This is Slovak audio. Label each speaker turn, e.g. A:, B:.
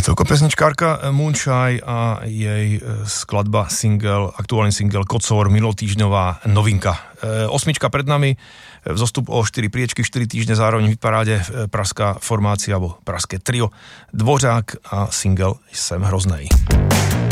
A: To je pesničkárka Moonshine a jej skladba, aktuálny single Kocor, minulotýždňová novinka. 8 pred nami, vzostup o 4 priečky, 4 týždne zároveň v hitparáde, pražská formácia alebo pražské trio Dvořák a single Jsem hroznej.